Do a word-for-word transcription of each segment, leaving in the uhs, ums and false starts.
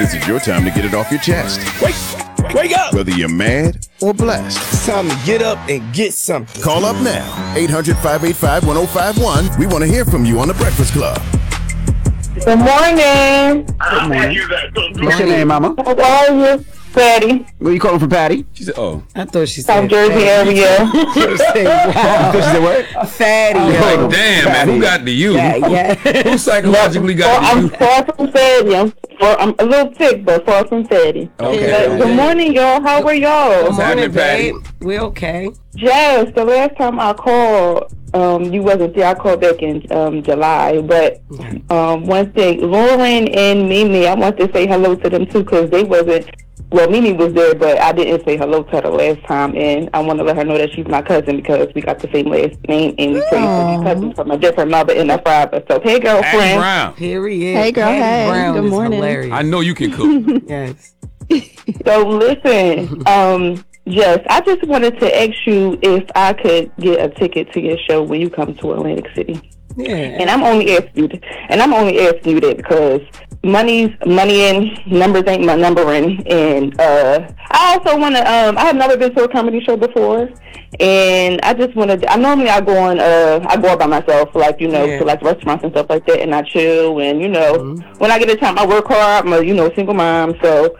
This is your time to get it off your chest. Wake, wake up! Whether you're mad or blessed. It's time to get up and get something. Call up now. eight hundred, five eight five, one oh five one. We want to hear from you on The Breakfast Club. Good morning. Good morning. What's your name, Mama? How are you? Patty. Where you calling from, Patty? She said, oh. I thought she South said Jersey area. She said, wow. She said what? Fatty. You're yo. like, damn, man, who got to you? Yeah, yeah. Who psychologically Well, got to I'm you? far from fatty. I'm, far, I'm a little thick, but far from fatty. Okay. But good morning, y'all. How are y'all? Good morning, happening, Patty? babe. We okay? Jess, the last time I called, um, you wasn't there. I called back in um, July. But um, one thing, Lauren and Mimi, I want to say hello to them too because they wasn't. Well, Mimi was there, but I didn't say hello to her the last time, and I want to let her know that she's my cousin because we got the same last name, and we pray to be cousins from a different mother and a father. So, hey, Patty girlfriend. Brown. Period. Hey, girl, Patty hey. Brown Good is morning. hilarious. I know you can cook. Yes. So, listen, um, Jess, I just wanted to ask you if I could get a ticket to your show when you come to Atlantic City. Yeah. And I'm only asking you, to, and I'm only asking you that because money's money in, numbers ain't my numbering, and uh, I also want to. Um, I have never been to a comedy show before, and I just want to. I normally I go on. Uh, I go out by myself, like you know, Yeah. to like restaurants and stuff like that, and I chill, and you know, Mm-hmm. when I get a time, I work hard. I'm a you know single mom, so.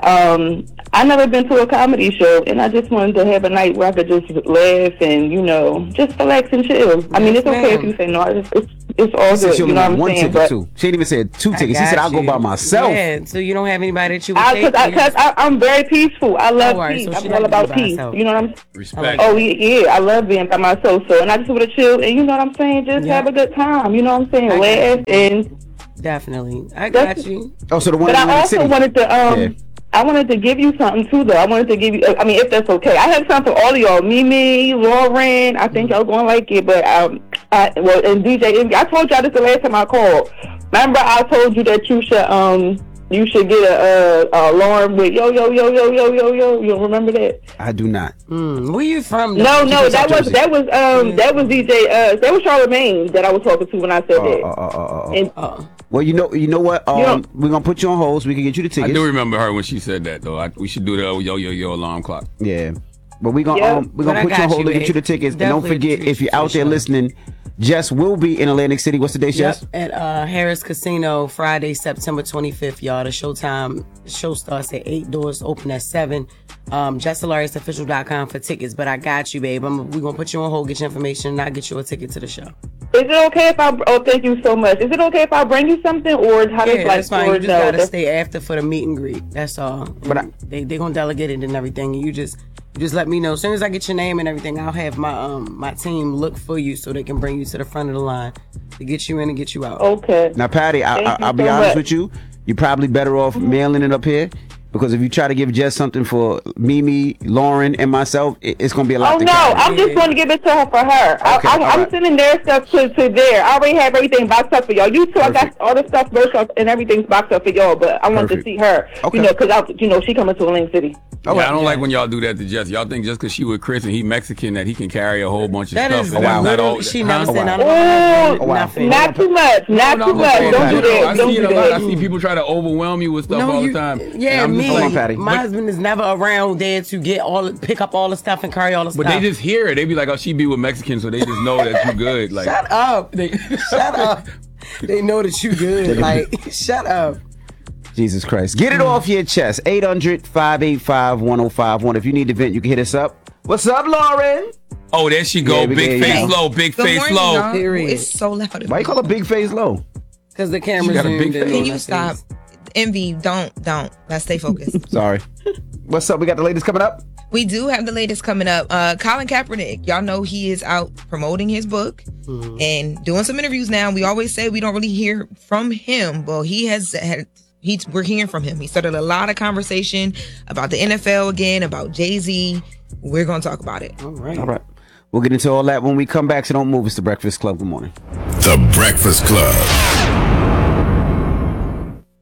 Um, I never been to a comedy show, and I just wanted to have a night where I could just laugh and, you know, just relax and chill. I mean, it's okay if you say no. It's it's, it's all She said good. she You only know got what I'm one saying? ticket, But too. She didn't even say two I tickets. She got said, I'll go you. by myself. Yeah, so you don't have anybody that you would I, take cause I, with cause I, I'm very peaceful. I love Oh, all right, peace. so she I'm like all to about be by peace. herself. You know what I'm saying? Respect. Oh, yeah, yeah, I love being by myself. So, and I just want to chill, and you know what I'm saying? Just Yeah. have a good time. You know what I'm saying? I got Laugh and. Definitely. I got That's- you. Oh, so the one But in I Atlantic also City. wanted to, um, Yeah. I wanted to give you something too, though. I wanted to give you, I mean, if that's okay. I have something for all of y'all. Mimi, Lauren, I think y'all gonna like it, but, um, I, well, and D J Envy, I told y'all this the last time I called. Remember, I told you that you should, um, you should get a, a, a alarm with yo, yo, yo, yo, yo, yo, yo. You don't remember that? I do not. Mm, where you from? No, She no, from that South was, Jersey. that was, um, that was D J, uh, that was Charlamagne that I was talking to when I said Uh, that. uh, uh, uh, uh. And, Uh, Well, you know, you know what? Um, Yeah. we're gonna put you on hold so we can get you the I tickets. do remember her when she said that, though. I, we should do the yo, yo, yo alarm clock. Yeah, but we gonna Yeah. um, we But gonna I put you got on hold you, to get babe. you the tickets. And don't Definitely forget, treat if you're you out for there sure. listening, Jess will be in Atlantic City. What's the date, Jess? Yep, at uh, Harris Casino, Friday, September twenty-fifth, y'all. The showtime show starts at eight, doors open at seven. Um, jess hilarious official dot com for tickets, but I got you, babe. I'm, we're going to put you on hold, get your information, and I'll get you a ticket to the show. is it okay if I, oh, thank you so much. Is it okay if I bring you something, or how does, Yeah, like, that's fine. You stores just know? got to That's- stay after for the meet and greet. That's all. But I- they they going to delegate it and everything, and you just you just let me know. As soon as I get your name and everything, I'll have my um my team look for you so they can bring you to the front of the line to get you in and get you out. Okay. Now, Patty, I, Thank I, you I'll be so honest much. with you. You're probably better off mailing it up here. Because if you try to give Jess something for Mimi, Lauren, and myself, it, it's gonna be a lot Oh to no, carry. I'm just going to give it to her for her. Okay, I, I, all I'm right. sending their stuff to, to there. I already have everything boxed up for y'all. You too, I got Perfect. all the stuff boxed up and everything's boxed up for y'all. But I want Perfect. to see her. Okay. You know, because you know she coming to Atlantic City. All yeah, right. I don't like when y'all do that to Jess. Y'all think just because she with Chris and he Mexican that he can carry a whole bunch of That stuff. is and that's not literally, all. she Huh? never said wow. nothing. Oh, wow. Nothing. Not too much. Not No, too no, much. no, Don't Patty. do no, I that. Don't see it do a lot. I that. see people try to overwhelm you with stuff No, all you, the time. yeah, And I'm me. just Hold like, on, Patty. My husband is never around there to get all, pick up all the stuff and carry all the But stuff. they just hear it. They be like, "Oh, she be with Mexicans," so they just know that you good. Like, shut up. they, Shut up. They know that you good. Like, shut up. Jesus Christ. Get it off your chest. eight hundred, five eight five, one oh five one. If you need to vent, you can hit us up. What's up, Lauren? Oh, there she go. Yeah, we big get face you. low. Big Good face morning, low. y'all. Period. It's so loud. Why you call her Big Face Low? Because the camera's got a big zoomed in face. on Can you her stop? face. Envy, don't, don't. Let's stay focused. Sorry. What's up? We got the latest coming up? We do have the latest coming up. Uh, Colin Kaepernick, y'all know he is out promoting his book and doing some interviews now. We always say we don't really hear from him. Well, he has had, he's, we're hearing from him. He started a lot of conversation about the N F L again, about Jay-Z. We're going to talk about it. All right. All right. We'll get into all that when we come back, so don't move. It's The Breakfast Club. Good morning. The Breakfast Club.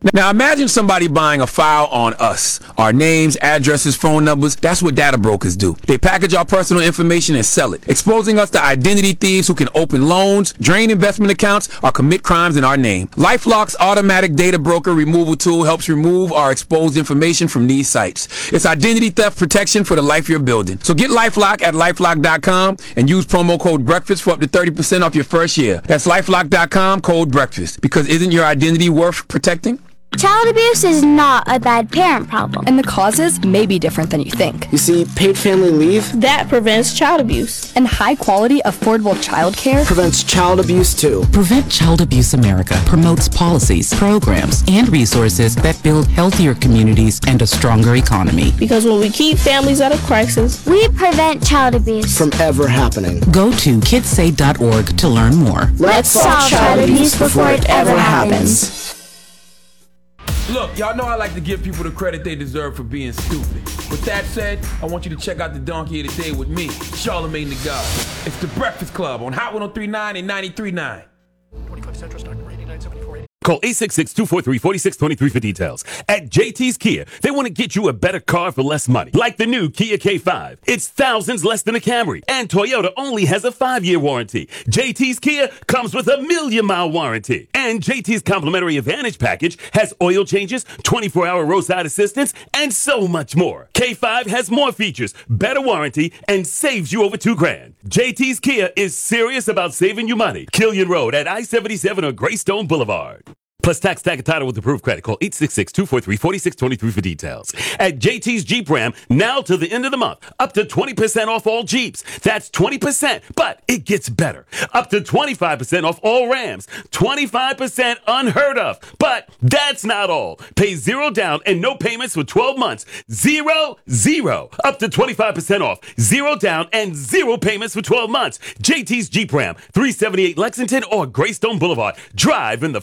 Now imagine somebody buying a file on us. Our names, addresses, phone numbers. That's what data brokers do. They package our personal information and sell it, exposing us to identity thieves who can open loans, drain investment accounts, or commit crimes in our name. LifeLock's automatic data broker removal tool helps remove our exposed information from these sites. It's identity theft protection for the life you're building. So get LifeLock at LifeLock dot com and use promo code BREAKFAST for up to thirty percent off your first year. That's LifeLock dot com, code BREAKFAST. Because isn't your identity worth protecting? Child abuse is not a bad parent problem. And the causes may be different than you think. You see, paid family leave That prevents child abuse. And high quality, affordable childcare prevents child abuse too. Prevent Child Abuse America promotes policies, programs, and resources that build healthier communities and a stronger economy. Because when we keep families out of crisis, we prevent child abuse from ever happening. Go to kids say dot org to learn more. Let's, Let's solve child abuse before it ever happens. happens. Look, y'all know I like to give people the credit they deserve for being stupid. With that said, I want you to check out the donkey of the day with me, Charlamagne the God. It's the Breakfast Club on Hot one oh three point nine and ninety-three point nine. twenty-five Central Stock rating nine seventy-four. Call eight six six, two four three, four six two three for details. At J T's Kia, they want to get you a better car for less money. Like the new Kia K five. It's thousands less than a Camry. And Toyota only has a five-year warranty. J T's Kia comes with a million-mile warranty. And J T's complimentary Advantage package has oil changes, twenty-four hour roadside assistance, and so much more. K five has more features, better warranty, and saves you over two grand. J T's Kia is serious about saving you money. Killian Road at I seventy-seven or Greystone Boulevard. Plus tax, tag, and title with approved credit. Call eight six six, two four three, four six two three for details. At J T's Jeep Ram, now to the end of the month, up to twenty percent off all Jeeps. That's twenty percent, but it gets better. Up to twenty-five percent off all Rams. twenty-five percent unheard of. But that's not all. Pay zero down and no payments for twelve months. Zero, zero. Up to twenty-five percent off. Zero down and zero payments for twelve months. J T's Jeep Ram, three seventy-eight Lexington or Greystone Boulevard. Drive in the